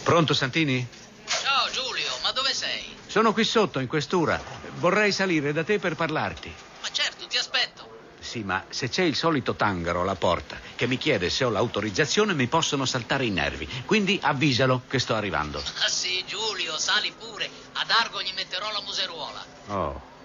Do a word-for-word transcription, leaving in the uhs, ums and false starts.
Pronto, Santini? Ciao Giulio, ma dove sei? Sono qui sotto, in questura. Vorrei salire da te per parlarti. Ma certo, ti aspetto. Sì, ma se c'è il solito tangaro alla porta che mi chiede se ho l'autorizzazione, mi possono saltare i nervi. Quindi avvisalo che sto arrivando. Ah sì, Giulio, sali pure. Ad Argo gli metterò la museruola. Oh.